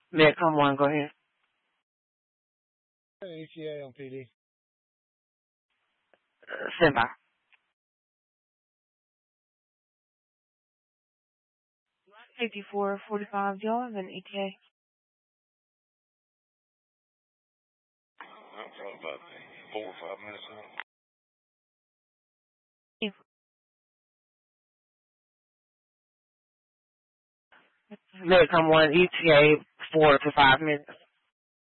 Med come one, go ahead. ETA on PD. Stand by. 5445, y'all have an ETA. Probably about 4 or 5 minutes out. Med come one, ETA 4 to 5 minutes.